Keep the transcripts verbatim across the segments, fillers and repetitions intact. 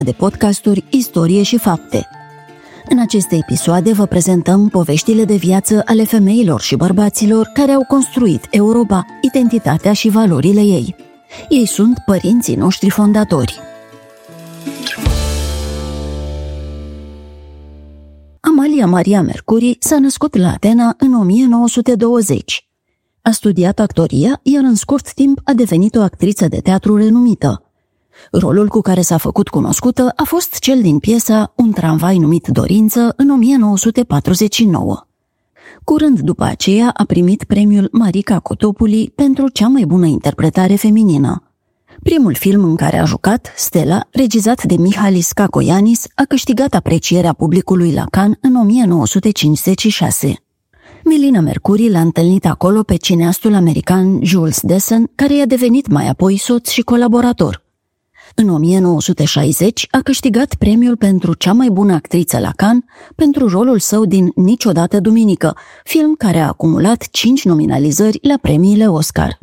de podcasturi Istorie și Fapte. În aceste episoade vă prezentăm poveștile de viață ale femeilor și bărbaților care au construit Europa, identitatea și valorile ei. Ei sunt părinții noștri fondatori. Amalia Maria Mercuri s-a născut la Atena în o mie nouă sute douăzeci. A studiat actoria, iar în scurt timp a devenit o actriță de teatru renumită. Rolul cu care s-a făcut cunoscută a fost cel din piesa Un tramvai numit Dorință în o mie nouă sute patruzeci și nouă. Curând după aceea a primit premiul Marica Cotopuli pentru cea mai bună interpretare feminină. Primul film în care a jucat, Stella, regizat de Mihalis Cacoianis, a câștigat aprecierea publicului la Cannes în o mie nouă sute cincizeci și șase. Melina Mercuri l-a întâlnit acolo pe cineastul american Jules Dessen, care i-a devenit mai apoi soț și colaborator. În o mie nouă sute șaizeci a câștigat premiul pentru cea mai bună actriță la Cannes pentru rolul său din Niciodată duminică, film care a acumulat cinci nominalizări la premiile Oscar.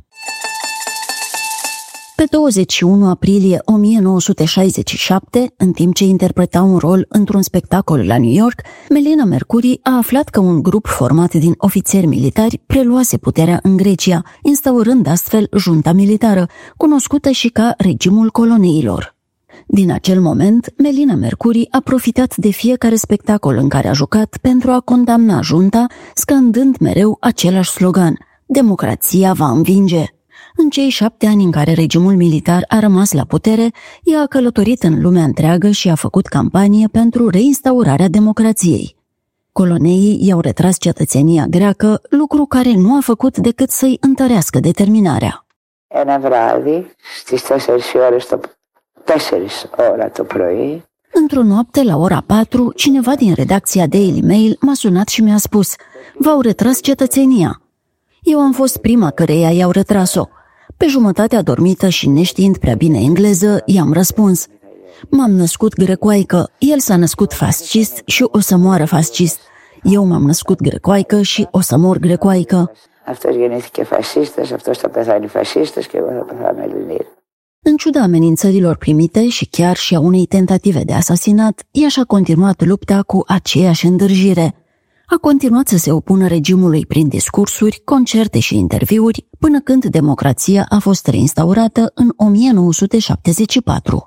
Pe douăzeci și unu aprilie o mie nouă sute șaizeci și șapte, în timp ce interpreta un rol într-un spectacol la New York, Melina Mercuri a aflat că un grup format din ofițeri militari preluase puterea în Grecia, instaurând astfel junta militară, cunoscută și ca regimul coloneilor. Din acel moment, Melina Mercuri a profitat de fiecare spectacol în care a jucat pentru a condamna junta, scandând mereu același slogan: democrația va învinge. În cei șapte ani în care regimul militar a rămas la putere, ea a călătorit în lumea întreagă și a făcut campanie pentru reinstaurarea democrației. Coloneii i-au retras cetățenia greacă, lucru care nu a făcut decât să-i întărească determinarea. Ένα βράδυ, στις τέσσερις ώρες το τέσσερις ώρα το πρωί. Într-o noapte, la ora patru, cineva din redacția Daily Mail m-a sunat și mi-a spus: v-au retras cetățenia. Eu am fost prima căreia i-au retras-o. Pe jumătate adormită și neștiind prea bine engleză, i-am răspuns: m-am născut grecoaică, el s-a născut fascist și o să moară fascist. Eu m-am născut grecoaică și o să mor grecoaică. Αυτός γεννήθηκε φασίστας, αυτός θα πεθάνει φασίστας και εγώ θα πεθάνω Ελληνίδα. În ciuda amenințărilor primite și chiar și a unei tentative de asasinat, ea și-a continuat lupta cu aceeași îndârjire. A continuat să se opună regimului prin discursuri, concerte și interviuri, până când democrația a fost reinstaurată în o mie nouă sute șaptezeci și patru.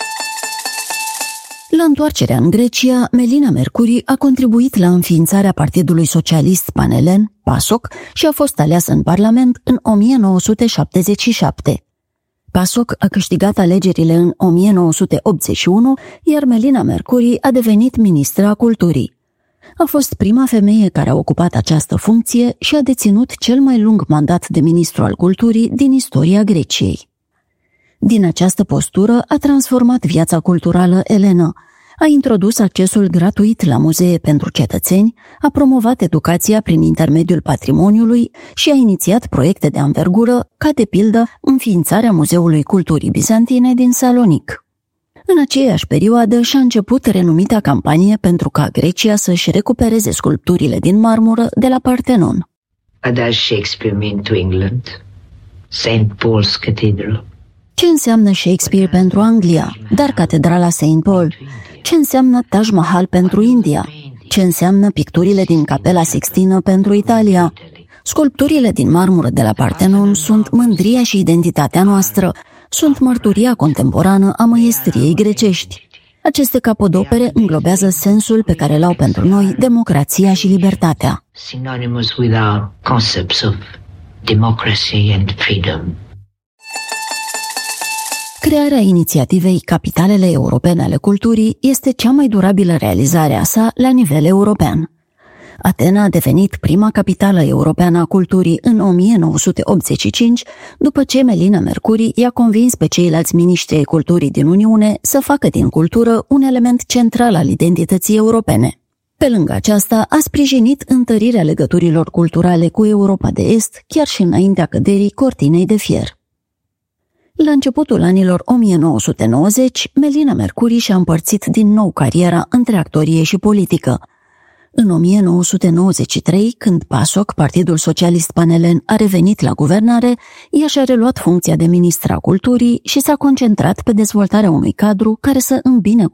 La întoarcerea în Grecia, Melina Mercuri a contribuit la înființarea Partidului Socialist Panelen, PASOK, și a fost aleasă în Parlament în o mie nouă sute șaptezeci și șapte. PASOK a câștigat alegerile în o mie nouă sute optzeci și unu, iar Melina Mercuri a devenit ministra culturii. A fost prima femeie care a ocupat această funcție și a deținut cel mai lung mandat de ministru al culturii din istoria Greciei. Din această postură a transformat viața culturală elenă, a introdus accesul gratuit la muzee pentru cetățeni, a promovat educația prin intermediul patrimoniului și a inițiat proiecte de anvergură, ca de pildă înființarea Muzeului Culturii Bizantine din Salonic. În aceeași perioadă și-a început renumita campanie pentru ca Grecia să-și recupereze sculpturile din marmură de la Parthenon. What does Shakespeare mean to England? Saint Paul's Cathedral. Ce înseamnă Shakespeare pentru Anglia, dar Catedrala Saint Paul? Ce înseamnă Taj Mahal pentru India? Ce înseamnă picturile din Capela Sixtină pentru Italia? Sculpturile din marmură de la Parthenon sunt mândria și identitatea noastră, sunt mărturia contemporană a măiestriei grecești. Aceste capodopere înglobează sensul pe care l-au pentru noi democrația și libertatea. Synonymous with our concepts of democracy and freedom. Crearea inițiativei Capitalele Europene ale Culturii este cea mai durabilă realizare a sa la nivel european. Atena a devenit prima capitală europeană a culturii în o mie nouă sute optzeci și cinci, după ce Melina Mercuri i-a convins pe ceilalți miniștri ai culturii din Uniune să facă din cultură un element central al identității europene. Pe lângă aceasta, a sprijinit întărirea legăturilor culturale cu Europa de Est, chiar și înaintea căderii cortinei de fier. La începutul anilor o mie nouă sute nouăzeci, Melina Mercuri și-a împărțit din nou cariera între actorie și politică. În o mie nouă sute nouăzeci și trei, când PASOK, Partidul Socialist Panelen, a revenit la guvernare, ea și-a reluat funcția de ministra culturii și s-a concentrat pe dezvoltarea unui cadru care să îmbine